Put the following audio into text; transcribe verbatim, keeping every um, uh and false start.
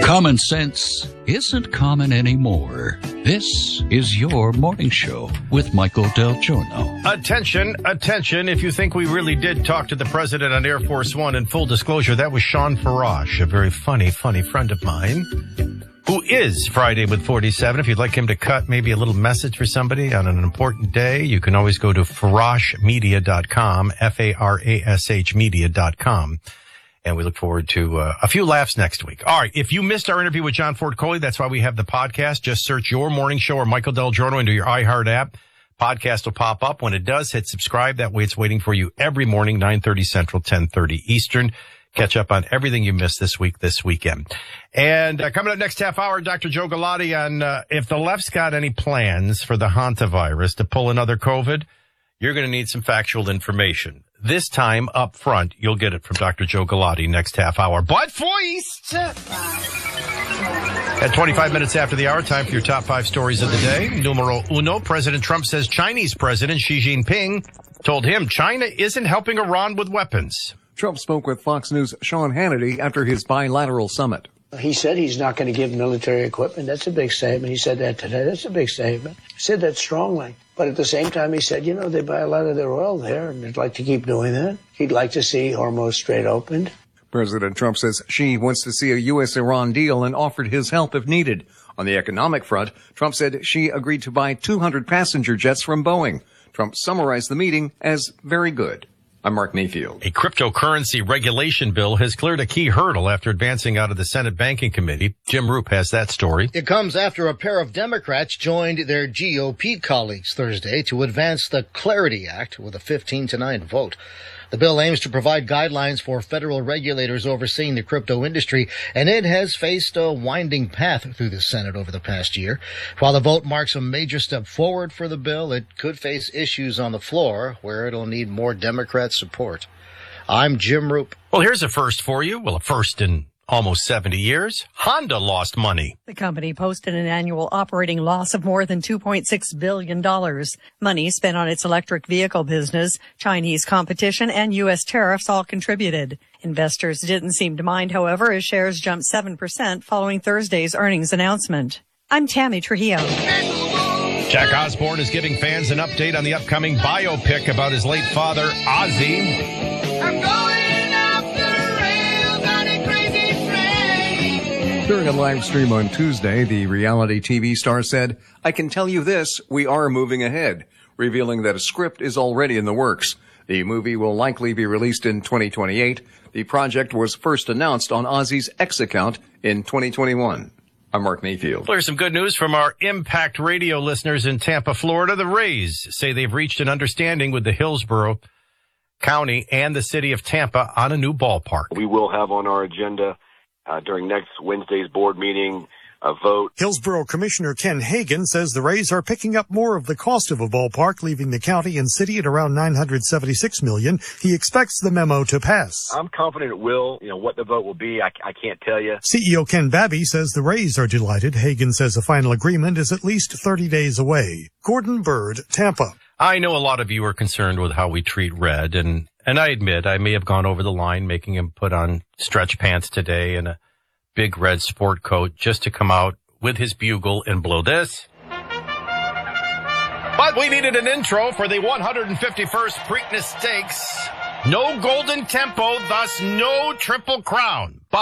Common sense isn't common anymore. This is your morning show with Michael Del Giorno. Attention, attention. If you think we really did talk to the president on Air Force One, in full disclosure, that was Sean Farash, a very funny, funny friend of mine, who is Friday with forty-seven. If you'd like him to cut maybe a little message for somebody on an important day, you can always go to farash media dot com, F A R A S H media dot com. And we look forward to uh, a few laughs next week. All right. If you missed our interview with John Ford Coley, that's why we have the podcast. Just search Your Morning Show or Michael Del Giorno into your iHeart app. Podcast will pop up. When it does, hit subscribe. That way it's waiting for you every morning, nine thirty Central, ten thirty Eastern. Catch up on everything you missed this week, this weekend. And uh, coming up next half hour, Doctor Joe Galati on uh, if the left's got any plans for the hantavirus to pull another COVID, you're going to need some factual information. This time up front, you'll get it from Doctor Joe Galati next half hour. But first, at twenty-five minutes after the hour, time for your top five stories of the day. Numero uno, President Trump says Chinese President Xi Jinping told him China isn't helping Iran with weapons. Trump spoke with Fox News' Sean Hannity after his bilateral summit. He said he's not going to give military equipment. That's a big statement. He said that today. That's a big statement. He said that strongly. But at the same time, he said, you know, they buy a lot of their oil there, and they'd like to keep doing that. He'd like to see Hormuz Strait opened. President Trump says Xi wants to see a U S Iran deal and offered his help if needed. On the economic front, Trump said Xi agreed to buy two hundred passenger jets from Boeing. Trump summarized the meeting as very good. I'm Mark Mayfield. A cryptocurrency regulation bill has cleared a key hurdle after advancing out of the Senate Banking Committee. Jim Roop has that story. It comes after a pair of Democrats joined their G O P colleagues Thursday to advance the Clarity Act with a fifteen to nine vote. The bill aims to provide guidelines for federal regulators overseeing the crypto industry, and it has faced a winding path through the Senate over the past year. While the vote marks a major step forward for the bill, it could face issues on the floor where it'll need more Democrat support. I'm Jim Roop. Well, here's a first for you. Well, a first in almost seventy years. Honda lost money. The company posted an annual operating loss of more than two point six billion dollars. Money spent on its electric vehicle business, Chinese competition, and U S tariffs all contributed. Investors didn't seem to mind, however, as shares jumped seven percent following Thursday's earnings announcement. I'm Tammy Trujillo. Jack Osborne is giving fans an update on the upcoming biopic about his late father, Ozzy. I'm going During a live stream on Tuesday, the reality T V star said, I can tell you this, we are moving ahead, revealing that a script is already in the works. The movie will likely be released in twenty twenty-eight. The project was first announced on Ozzy's X account in twenty twenty-one. I'm Mark Mayfield. Well, here's some good news from our Impact Radio listeners in Tampa, Florida. The Rays say they've reached an understanding with the Hillsborough County and the city of Tampa on a new ballpark. We will have on our agenda Uh, during next Wednesday's board meeting, a vote. Hillsborough Commissioner Ken Hagan says the Rays are picking up more of the cost of a ballpark, leaving the county and city at around nine hundred seventy-six million dollars. He expects the memo to pass. I'm confident it will. You know, what the vote will be, I, I can't tell you. C E O Ken Babby says the Rays are delighted. Hagan says a final agreement is at least thirty days away. Gordon Bird, Tampa. I know a lot of you are concerned with how we treat Red, and And I admit I may have gone over the line, making him put on stretch pants today and a big red sport coat just to come out with his bugle and blow this. But we needed an intro for the one hundred fifty-first Preakness Stakes. No golden tempo, thus no triple crown.